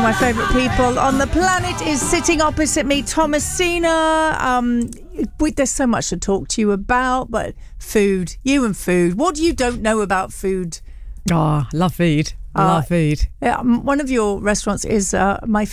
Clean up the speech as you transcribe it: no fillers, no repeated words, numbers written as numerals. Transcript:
my favourite people on the planet is sitting opposite me, Thomasina. There's so much to talk to you about, but food, you and food. What do you don't know about food? Oh, love food. Love food. One of your restaurants is my